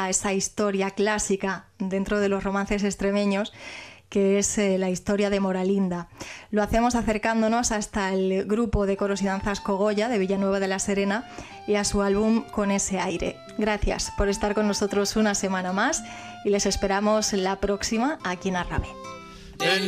a esa historia clásica dentro de los romances extremeños, que es la historia de Moralinda. Lo hacemos acercándonos hasta el grupo de coros y danzas Cogolla de Villanueva de la Serena y a su álbum Con ese aire. Gracias por estar con nosotros una semana más y les esperamos la próxima aquí en Arrabe.